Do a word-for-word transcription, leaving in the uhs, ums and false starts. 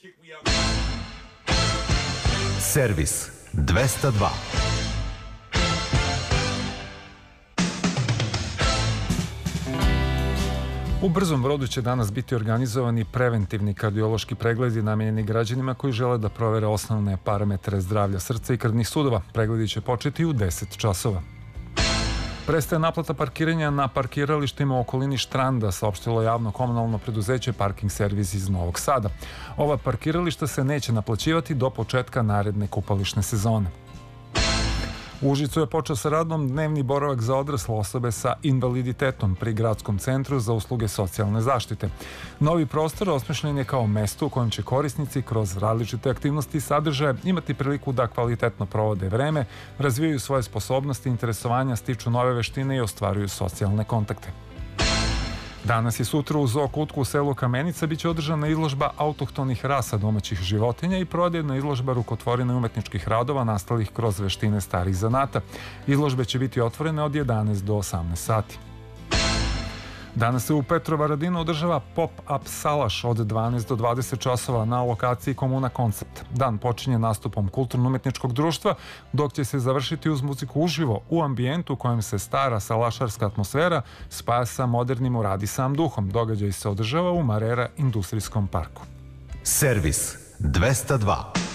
Servis dvesta dva. U Brzom Brodu će danas biti organizovani preventivni kardiološki pregledi namenjeni građanima koji žele da provere osnovne parametre zdravlja srca i krvnih sudova. Pregledi će početi u deset časova. Prestaje naplata parkiranja na parkiralištima u okolini Štranda, saopštilo javno komunalno preduzeće Parking servis iz Novog Sada. Ova parkirališta se neće naplaćivati do početka naredne kupališne sezone. U Užicu je počeo sa radom dnevni boravak za odrasle osobe sa invaliditetom pri Gradskom centru za usluge socijalne zaštite. Novi prostor osmišljen je kao mesto u kojem će korisnici kroz različite aktivnosti i sadržaje imati priliku da kvalitetno provode vreme, razvijaju svoje sposobnosti, interesovanja, stiču nove veštine i ostvaruju socijalne kontakte. Danas i sutra u Zoo kutku u selu Kamenica biće održana izložba autohtonih rasa domaćih životinja i prodajna izložba rukotvorina i umetničkih radova nastalih kroz veštine starih zanata. Izložbe će biti otvorene od jedanaest do osamnaest sati. Danas se u Petrovaradinu održava pop-up salaš od dvanaest do dvadeset časova na lokaciji Komuna Koncept. Dan počinje nastupom kulturno-umetničkog društva, dok će se završiti uz muziku uživo u ambijentu u kojem se stara salašarska atmosfera spaja sa modernim u radi sam duhom. Događaj se održava u Marera industrijskom parku. Servis dvesta dva.